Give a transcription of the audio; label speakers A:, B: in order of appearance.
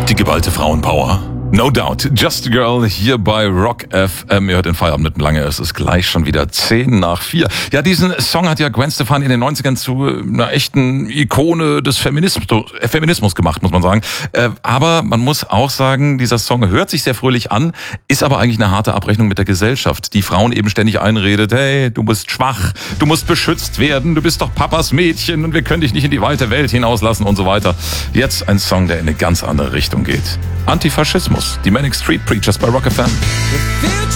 A: Die geballte Frauenpower. No doubt. Just a Girl hier bei Rock FM. Ihr hört den Feierabend nicht lange. Es ist gleich schon wieder 4:10. Ja, diesen Song hat ja Gwen Stefani in den 90ern zu einer echten Ikone des Feminismus gemacht, muss man sagen. Aber man muss auch sagen, dieser Song hört sich sehr fröhlich an, ist aber eigentlich eine harte Abrechnung mit der Gesellschaft, die Frauen eben ständig einredet, hey, du bist schwach, du musst beschützt werden, du bist doch Papas Mädchen und wir können dich nicht in die weite Welt hinauslassen und so weiter. Jetzt ein Song, der in eine ganz andere Richtung geht. Antifaschismus. Die Manic Street Preachers bei Rock FM.